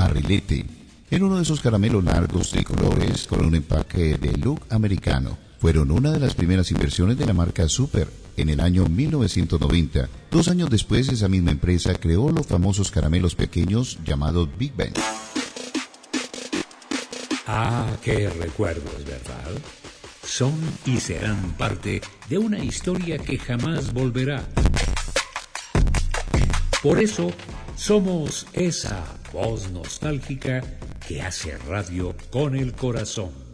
barrilete. Era uno de esos caramelos largos de colores con un empaque de look americano. Fueron una de las primeras inversiones de la marca Super en el año 1990. 2 años después, esa misma empresa creó los famosos caramelos pequeños llamados Big Bang. Ah, qué recuerdos, ¿verdad? Son y serán parte de una historia que jamás volverá. Por eso, somos esa voz nostálgica que hace radio con el corazón.